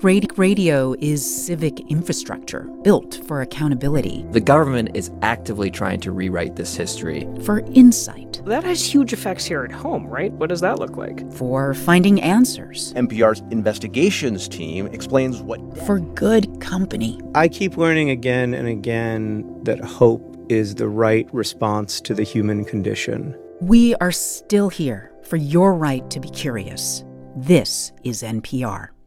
Radio is civic infrastructure built for accountability, The government is actively trying to rewrite this history. for insight, That has huge effects here at home, right? What does that look like? for finding answers, NPR's investigations team explains what for good company. I keep learning again and again that hope is the right response to the human condition. We are still here for your right to be curious. This is NPR.